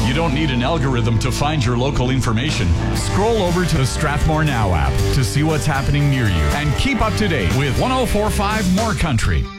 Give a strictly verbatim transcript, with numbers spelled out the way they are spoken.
You don't need an algorithm to find your local information. Scroll over to the Strathmore Now app to see what's happening near you and keep up to date with one oh four point five More Country.